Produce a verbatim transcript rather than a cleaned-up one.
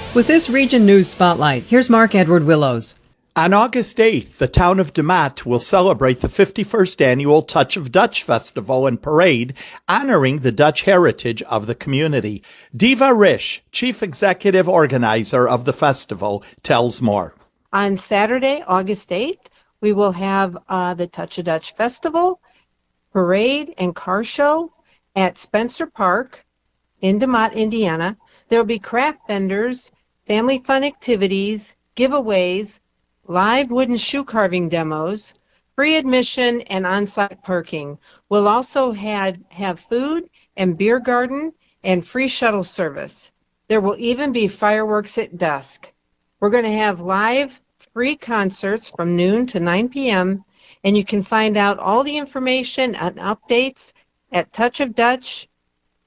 With this Region News Spotlight, here's Mark Edward Willows. On August eighth, the town of DeMotte will celebrate the fifty-first annual Touch of Dutch Festival and Parade, honoring the Dutch heritage of the community. Diva Risch, chief executive organizer of the festival, tells more. On Saturday, August eighth, we will have uh, the Touch of Dutch Festival, Parade, and Car Show at Spencer Park in DeMotte, Indiana. There will be craft vendors, family fun activities, giveaways, live wooden shoe carving demos, free admission, and on-site parking. We'll also had, have food and beer garden and free shuttle service. There will even be fireworks at dusk. We're going to have live free concerts from noon to nine p.m., and you can find out all the information and updates at touch of dutch